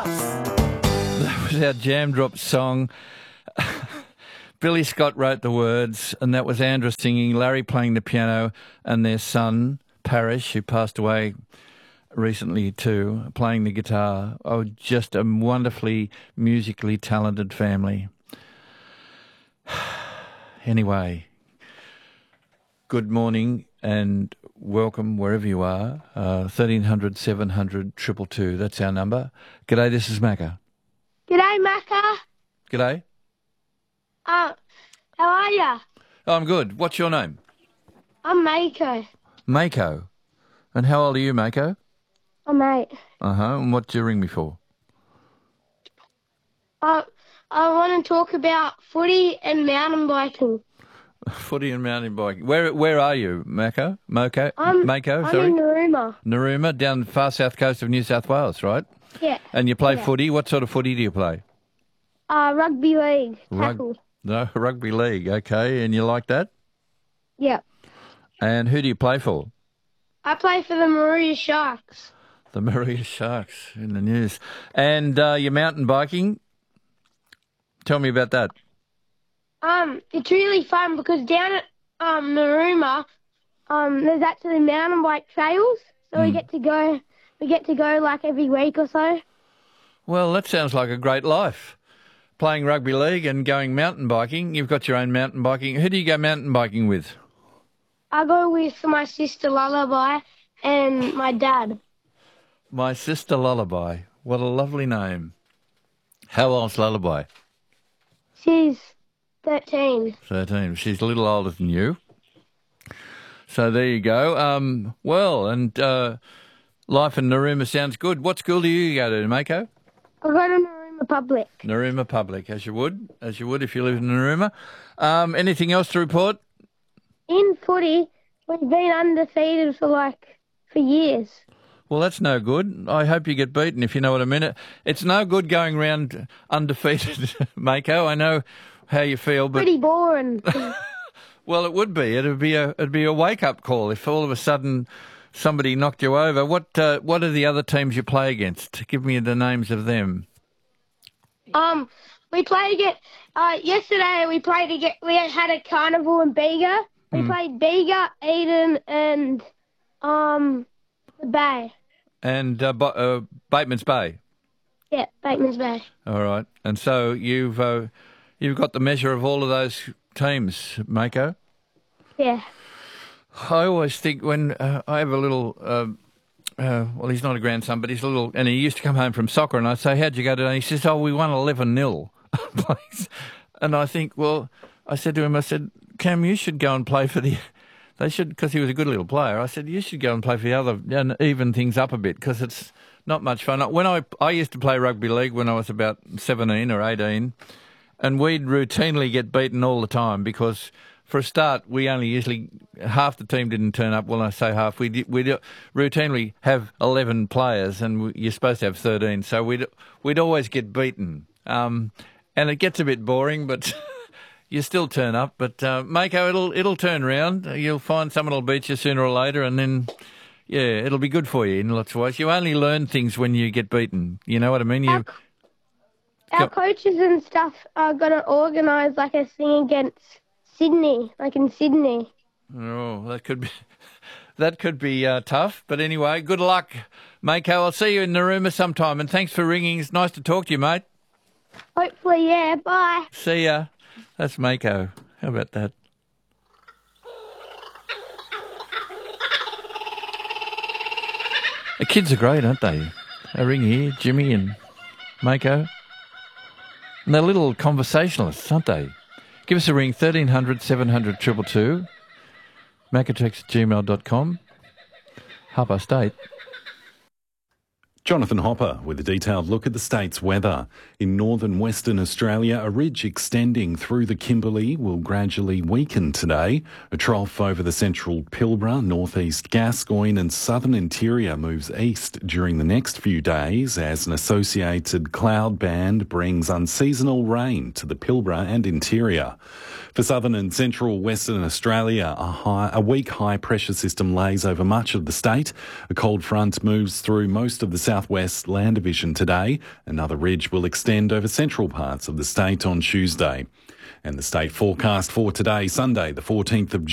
That was our Jam Drop song. Billy Scott wrote the words, and that was Andra singing, Larry playing the piano, and their son, Parish, who passed away recently too, playing the guitar. Oh, just a wonderfully musically talented family. Anyway, good morning and welcome wherever you are. 1300 700 222, that's our number. G'day, this is Macca. G'day, Macca. G'day. How are ya? Oh, I'm good. What's your name? I'm Mako. Mako. And how old are you, Mako? I'm 8. And what do you ring me for? I want to talk about footy and mountain biking. Footy and mountain biking. Where are you, Mako? Mako, I'm sorry? in Narooma. Narooma, down the far south coast of New South Wales, right? Yeah. And you play footy? What sort of footy do you play? Rugby league, tackle. No, rugby league, okay. And you like that? Yeah. And who do you play for? I play for the Maruya Sharks. The Maruya Sharks in the news. And your mountain biking? Tell me about that. It's really fun because down at Narooma, there's actually mountain bike trails, so we get to go like every week or so. Well, that sounds like a great life. Playing rugby league and going mountain biking. You've got your own mountain biking. Who do you go mountain biking with? I go with my sister Lullaby and my dad. My sister Lullaby. What a lovely name. How old's Lullaby? She's 13. 13. She's a little older than you. So there you go. Life in Narooma sounds good. What school do you go to, Mako? I go to Narooma Public. Narooma Public, as you would if you live in Narooma. Anything else to report? In footy, we've been undefeated for years. Well, that's no good. I hope you get beaten, if you know what I mean. It's no good going around undefeated, Mako. I know how you feel, but pretty boring. Well, it would be. It'd be a wake-up call if all of a sudden somebody knocked you over. What are the other teams you play against? Give me the names of them. We played against yesterday. We had a carnival in Bega. We played Bega, Eden, and the Bay. And Bateman's Bay. Yeah, Bateman's Bay. All right. And so you've got the measure of all of those teams, Mako? Yeah. I always think when I have a little, well, he's not a grandson, but he's a little, and he used to come home from soccer, and I'd say, how'd you go today? He says, we won 11-0. And I think, well, I said to him, Cam, you should go and play for they should, because he was a good little player. I said, you should go and play for the other, and even things up a bit, because it's not much fun. When I used to play rugby league when I was about 17 or 18, and we'd routinely get beaten all the time because, for a start, we only usually half the team didn't turn up. Well, I say half. We'd routinely have 11 players, and you're supposed to have 13. So we'd always get beaten, and it gets a bit boring, but you still turn up. But Mako, it'll turn around. You'll find someone will beat you sooner or later, and then it'll be good for you in lots of ways. You only learn things when you get beaten. You know what I mean? Our coaches and stuff are going to organise a thing against Sydney, in Sydney. Oh, that could be tough. But anyway, good luck, Mako. I'll see you in Narooma sometime. And thanks for ringing. It's nice to talk to you, mate. Hopefully, yeah. Bye. See ya. That's Mako. How about that? The kids are great, aren't they? They ring here, Jimmy and Mako. And they're little conversationalists, aren't they? Give us a ring, 1300 700 222, macatex@gmail.com. 8:30. Jonathan Hopper with a detailed look at the state's weather. In northern Western Australia, a ridge extending through the Kimberley will gradually weaken today. A trough over the central Pilbara, northeast Gascoyne and southern interior moves east during the next few days as an associated cloud band brings unseasonal rain to the Pilbara and interior. For southern and central Western Australia, a weak high-pressure system lays over much of the state. A cold front moves through most of the south southwest land division today. Another ridge will extend over central parts of the state on Tuesday. And the state forecast for today, Sunday, the 14th of